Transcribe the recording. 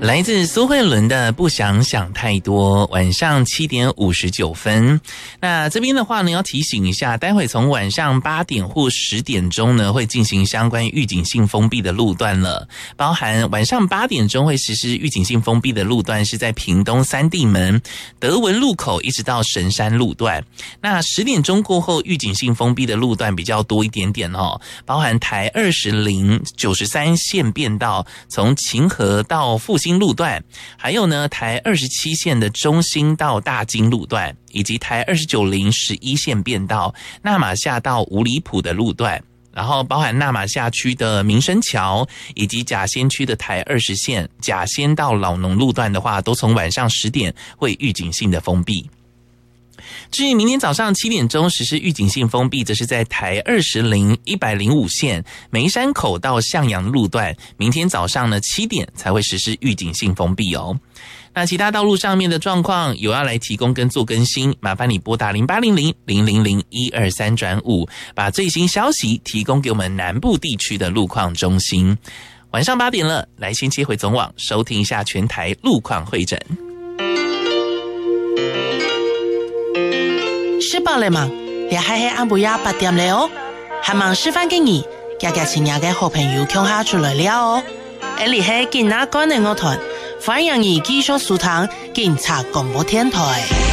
来自苏慧伦的不想想太多，晚上7点59分。那这边的话呢，要提醒一下，待会从晚上8点或10点钟呢，会进行相关预警性封闭的路段了。包含晚上8点钟会实施预警性封闭的路段，是在屏东三地门、德文路口一直到神山路段。那10点钟过后，预警性封闭的路段比较多一点点哦，包含台20、93线变道，从秦河到复兴路段，还有呢台27线的中兴到大金路段，以及台29、11线变道，那玛夏到五里埔的路段，然后包含那玛夏区的民生桥，以及甲仙区的台20线甲仙到老农路段的话，都从晚上10点会预警性的封闭。至于明天早上7点钟实施预警性封闭，则是在台20、105线梅山口到向阳路段，明天早上呢7点才会实施预警性封闭哦。那其他道路上面的状况有要来提供跟做更新，麻烦你拨打0800-000-123-5，把最新消息提供给我们南部地区的路况中心。晚上8点了，来先切回总网收听一下全台路况会诊。 吃饱了吗？也还是按不要8點了哦。還忙示範給你，家家親家嘅好朋友共下出來了哦。你係今仔趕嘅樂團，歡迎你繼續收聽警察廣播電台。